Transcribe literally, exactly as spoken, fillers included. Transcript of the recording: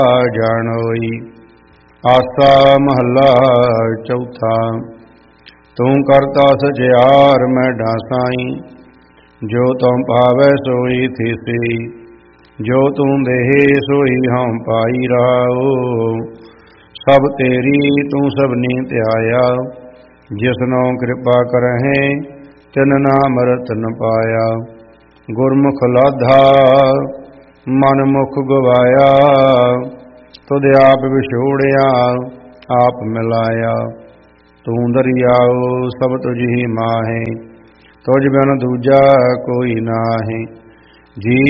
ਜਾਣੋਈ। ਆਸਾ ਮਹੱਲਾ ਚੌਥਾ। ਤੂੰ ਕਰਤਾ ਸਚਿਆਰ ਮੈਂ ਡਾਸਾਈ, ਜੋ ਤੁਮ ਪਾਵੈ ਸੋਈ ਥੀਸੀ। ਜੋ ਤੂੰ ਦੇਹੇ ਸੋਈ ਹਉ ਪਾਈ ਰਾਓ, ਸਭ ਤੇਰੀ ਤੂੰ ਸਭਨੀ ਧਿਆਇਆ। ਜਿਸਨੋ ਕਿਰਪਾ ਕਰਹਿ ਤਿਨ ਨਾਮ ਰਤਨ ਪਾਇਆ। ਗੁਰਮੁਖ ਲਾਧਾ ਮਨ ਮੁਖ ਗਵਾਇਆ, ਤੁਧ ਆਪ ਵਿਛੋੜਿਆ ਆਪ ਮਿਲਾਇਆ। ਤੂੰ ਦਰਿਆਓ ਸਭ ਤੁਝ ਹੀ ਮਾਹੇ, ਤੁਝ ਬਿਨ ਦੂਜਾ ਕੋਈ ਨਾਹੀ। ਜੀ